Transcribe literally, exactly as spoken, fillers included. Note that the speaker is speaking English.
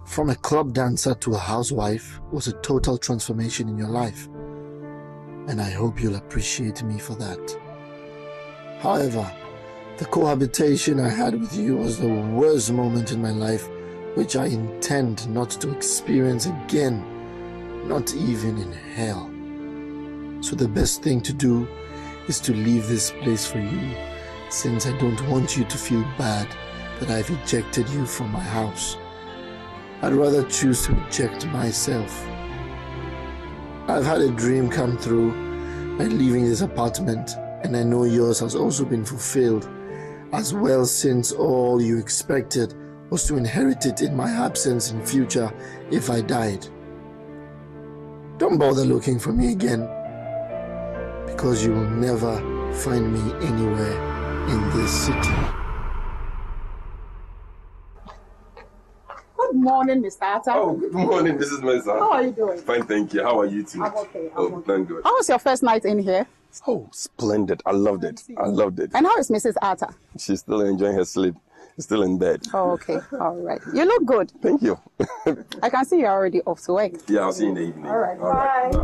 from a club dancer to a housewife was a total transformation in your life. And I hope you'll appreciate me for that. However, the cohabitation I had with you was the worst moment in my life, which I intend not to experience again, not even in hell. So the best thing to do is to leave this place for you, since I don't want you to feel bad that I've ejected you from my house. I'd rather choose to eject myself. I've had a dream come true by leaving this apartment, and I know yours has also been fulfilled as well, since all you expected was to inherit it in my absence in future if I died. Don't bother looking for me again, because you will never find me anywhere in this city. Good morning, Mister Atta. Oh, good morning, Missus Mensah. How are you doing? Fine, thank you. How are you too? I'm okay. I'm oh, okay. thank God. How was your first night in here? Oh, splendid. I loved it. I loved it. And how is Missus Atta? She's still enjoying her sleep. Still in bed. Oh, okay. All right. You look good. Thank you. I can see you're already off to work. Yeah, I'll see you in the evening. All right. All right. Bye.